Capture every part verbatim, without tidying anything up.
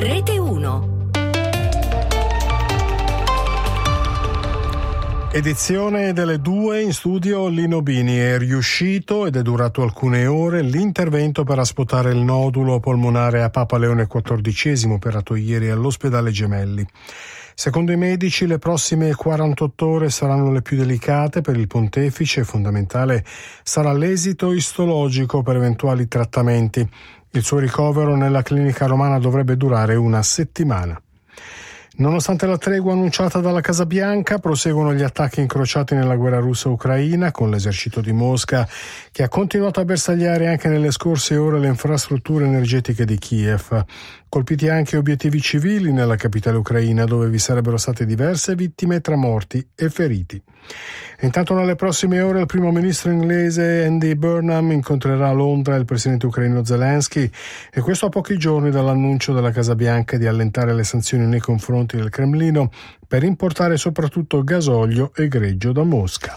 Rete uno. Edizione delle due, in studio Lino Bini. È riuscito ed è durato alcune ore l'intervento per aspotare il nodulo polmonare a Papa Leone quattordicesimo, operato ieri all'ospedale Gemelli. Secondo i medici le prossime quarantotto ore saranno le più delicate per il pontefice. Fondamentale sarà l'esito istologico per eventuali trattamenti. Il suo ricovero nella clinica romana dovrebbe durare una settimana. Nonostante la tregua annunciata dalla Casa Bianca, proseguono gli attacchi incrociati nella guerra russa-ucraina, con l'esercito di Mosca che ha continuato a bersagliare anche nelle scorse ore le infrastrutture energetiche di Kiev. Colpiti anche obiettivi civili nella capitale ucraina, dove vi sarebbero state diverse vittime tra morti e feriti. Intanto nelle prossime ore il primo ministro inglese Andy Burnham incontrerà a Londra il presidente ucraino Zelensky, e questo a pochi giorni dall'annuncio della Casa Bianca di allentare le sanzioni nei confronti del Cremlino per importare soprattutto gasolio e greggio da Mosca.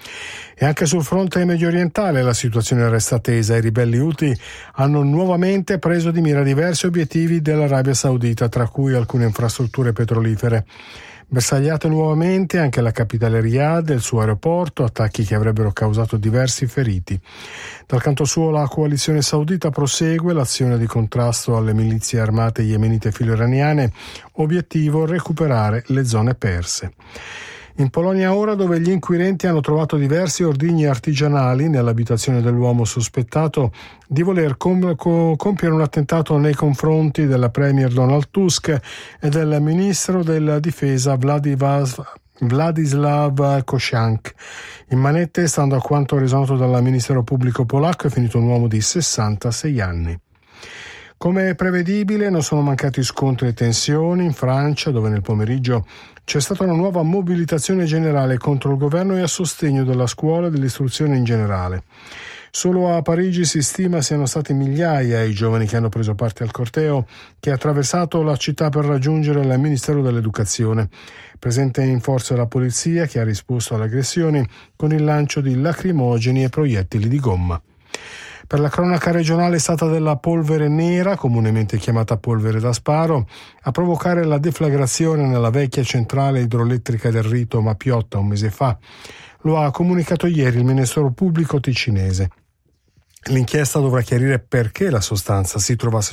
E anche sul fronte mediorientale la situazione resta tesa. I ribelli Houthi hanno nuovamente preso di mira diversi obiettivi dell'Arabia Saudita, tra cui alcune infrastrutture petrolifere. Bersagliate nuovamente anche la capitale Riyadh e il suo aeroporto, attacchi che avrebbero causato diversi feriti. Dal canto suo la coalizione saudita prosegue l'azione di contrasto alle milizie armate yemenite filo-iraniane, obiettivo recuperare le zone perse. In Polonia ora, dove gli inquirenti hanno trovato diversi ordigni artigianali nell'abitazione dell'uomo sospettato di voler com- co- compiere un attentato nei confronti della premier Donald Tusk e del ministro della difesa Vladislav, Vladislav Kosiank. In manette, stando a quanto reso noto dal ministero pubblico polacco, è finito un uomo di sessantasei anni. Come prevedibile, non sono mancati scontri e tensioni in Francia, dove nel pomeriggio c'è stata una nuova mobilitazione generale contro il governo e a sostegno della scuola e dell'istruzione in generale. Solo a Parigi si stima siano stati migliaia i giovani che hanno preso parte al corteo che ha attraversato la città per raggiungere il Ministero dell'Educazione. Presente in forza la polizia, che ha risposto alle aggressioni con il lancio di lacrimogeni e proiettili di gomma. Per la cronaca regionale è stata della polvere nera, comunemente chiamata polvere da sparo, a provocare la deflagrazione nella vecchia centrale idroelettrica del Rito Mapiotta un mese fa. Lo ha comunicato ieri il Ministero Pubblico ticinese. L'inchiesta dovrà chiarire perché la sostanza si trovasse